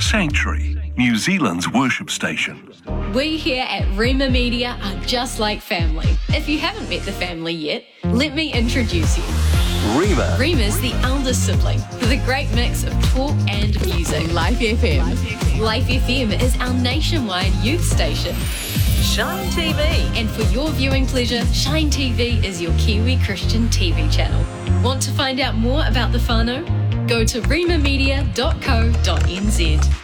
Sanctuary, New Zealand's worship station. We here at Rima Media are just like family. If you haven't met the family yet, let me introduce you. Rima. Rima's the eldest sibling with a great mix of talk and music. Life FM. Life FM is our nationwide youth station. Shine TV. And for your viewing pleasure, Shine TV is your Kiwi Christian TV channel. Want to find out more about the whānau? Go to rimamedia.co.nz.